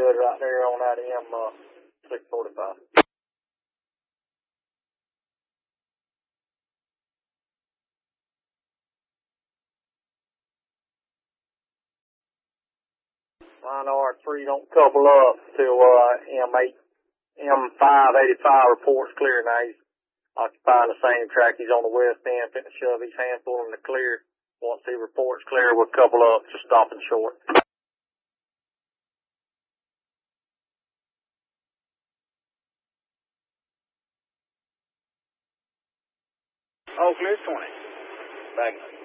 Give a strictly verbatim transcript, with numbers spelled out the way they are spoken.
good right there on that M six forty-five. Line R three don't couple up till uh, M eight, M five eighty-five reports clear. Now he's occupying the same track. He's on the west end, fitting to shove his handful in the clear. Once he reports clear, we'll couple up to stopping short. Oh, clear twenty. Back.